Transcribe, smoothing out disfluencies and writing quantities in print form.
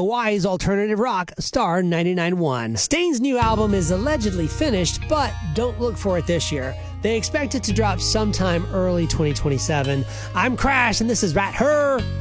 Hawaii's alternative rock, Star 99.1. Stain's new album is allegedly finished, but don't look for it this year. They expect it to drop sometime early 2027. I'm Crash, and this is Rat Her.